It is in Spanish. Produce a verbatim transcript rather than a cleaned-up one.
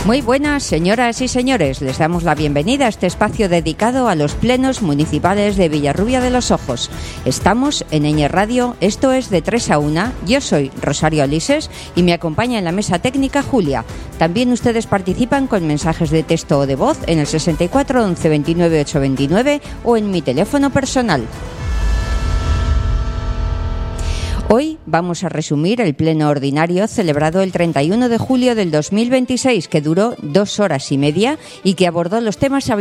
Muy buenas, señoras y señores. Les damos la bienvenida a este espacio dedicado a los plenos municipales de Villarrubia de los Ojos. Estamos en Eñe Radio, esto es de tres a una. Yo soy Rosario Alises y me acompaña en la mesa técnica Julia. También ustedes participan con mensajes de texto o de voz en el sesenta y cuatro once veintinueve ocho veintinueve o en mi teléfono personal. Hoy vamos a resumir el pleno ordinario celebrado el treinta y uno de julio del dos mil veintiséis, que duró dos horas y media y que abordó los temas